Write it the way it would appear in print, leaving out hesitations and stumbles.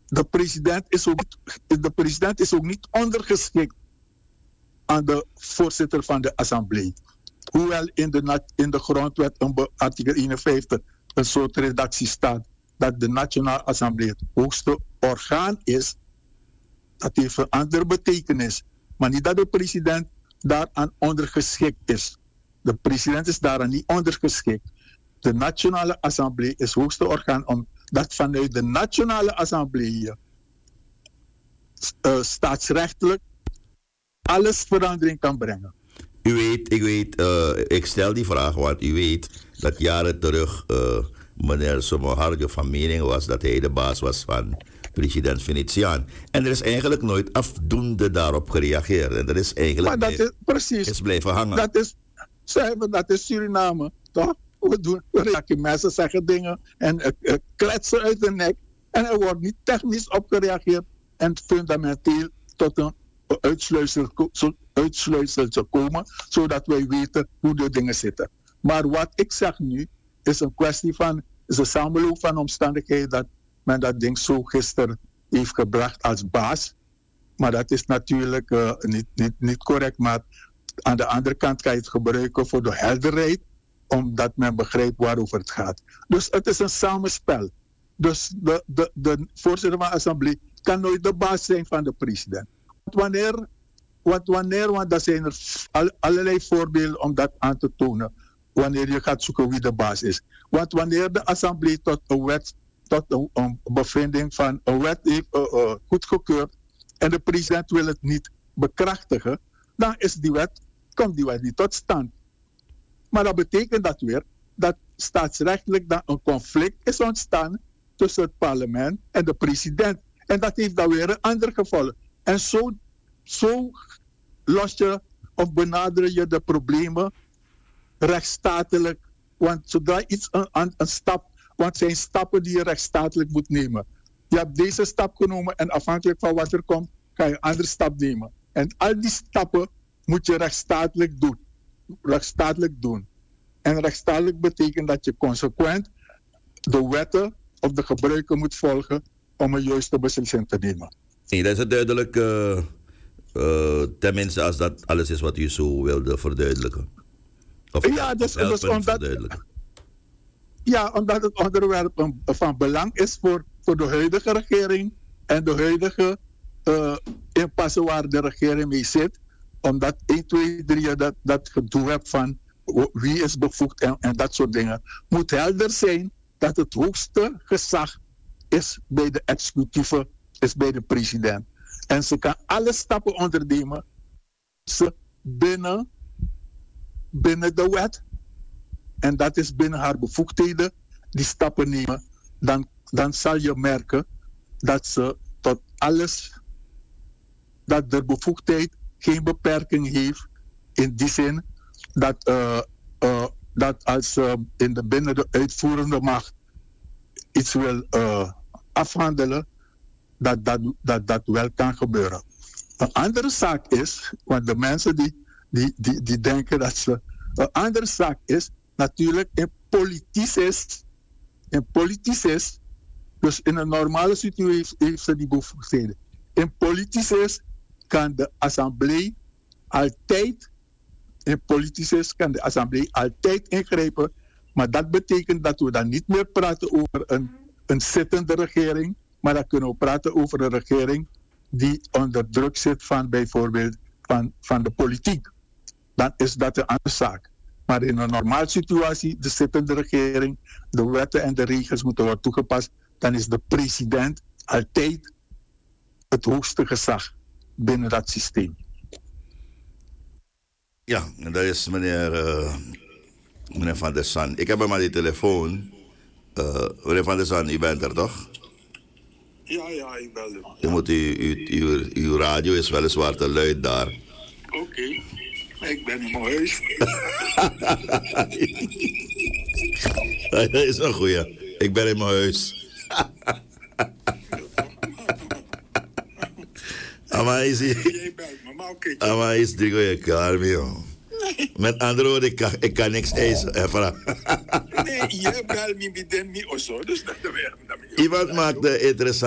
de president is ook niet ondergeschikt aan de voorzitter van de assemblee. Hoewel in de grondwet, artikel 51, een soort redactie staat dat de Nationale Assemblée het hoogste orgaan is, dat heeft een andere betekenis. Maar niet dat de president daaraan ondergeschikt is. De president is daaraan niet ondergeschikt. De Nationale Assemblée is het hoogste orgaan omdat vanuit de Nationale Assemblée staatsrechtelijk alles verandering kan brengen. Ik stel die vraag, want u weet dat jaren terug meneer Somoharjo van mening was dat hij de baas was van president Venetiaan. En er is eigenlijk nooit afdoende daarop gereageerd. En er is eigenlijk maar dat is precies. Is blijven hangen. Dat is Suriname, toch? Mensen zeggen dingen en kletsen uit de nek. En er wordt niet technisch op gereageerd en fundamenteel tot een uitsluitsel te komen, zodat wij weten hoe de dingen zitten. Maar wat ik zeg nu is een kwestie van, is een samenloop van omstandigheden dat men dat ding zo gisteren heeft gebracht als baas. Maar dat is natuurlijk niet correct. Maar aan de andere kant kan je het gebruiken voor de helderheid, omdat men begrijpt waarover het gaat. Dus het is een samenspel. Dus de voorzitter van de assemblee kan nooit de baas zijn van de president. Want er zijn er allerlei voorbeelden om dat aan te tonen, wanneer je gaat zoeken wie de baas is. Want wanneer de assemblee tot een bevinding van een wet heeft goedgekeurd en de president wil het niet bekrachtigen, dan komt die wet niet tot stand. Maar dat betekent dat weer dat staatsrechtelijk dan een conflict is ontstaan tussen het parlement en de president. En dat heeft dan weer een ander gevolg. En zo los je of benader je de problemen rechtsstatelijk. Want zodra iets een stap, want het zijn stappen die je rechtsstatelijk moet nemen. Je hebt deze stap genomen en afhankelijk van wat er komt, kan je een andere stap nemen. En al die stappen moet je rechtsstatelijk doen. En rechtsstatelijk betekent dat je consequent de wetten of de gebruiken moet volgen om een juiste beslissing te nemen. Nee, dat is duidelijk, tenminste als dat alles is wat u zo wilde verduidelijken. Omdat het onderwerp van belang is voor de huidige regering en de huidige impasse waar de regering mee zit. Omdat 1, 2, 3 dat gedoe hebt van wie is bevoegd en dat soort dingen. Moet helder zijn dat het hoogste gezag is bij de executieve, is bij de president. En ze kan alle stappen ondernemen binnen de wet. En dat is binnen haar bevoegdheden die stappen nemen. Dan zal je merken dat ze tot alles, dat de bevoegdheid geen beperking heeft. In die zin dat als binnen de uitvoerende macht iets wil afhandelen, dat wel kan gebeuren. Een andere zaak is, want de mensen die denken dat ze... Een andere zaak is natuurlijk in politicis, dus in een normale situatie heeft ze die bevoegdheden. In politicis kan de assemblee altijd ingrijpen, maar dat betekent dat we dan niet meer praten over een zittende regering, maar dan kunnen we praten over een regering die onder druk zit van bijvoorbeeld van de politiek. Dan is dat een andere zaak. Maar in een normale situatie, de zittende regering, de wetten en de regels moeten worden toegepast, dan is de president altijd het hoogste gezag binnen dat systeem. Ja, dat is meneer Van der San. Ik heb hem aan die telefoon. Meneer Van der San, u bent er toch? Ja, ik bel hem. Je moet uw radio is weliswaar te luid daar. Oké. Ik ben in mijn huis. Dat is een goeie. Ik ben in mijn huis. Maar is die goeie klaar mee, joh. Met andere woorden, ik kan niks eisen. Nee, je belt me, dus dat is iemand maakt de interessant.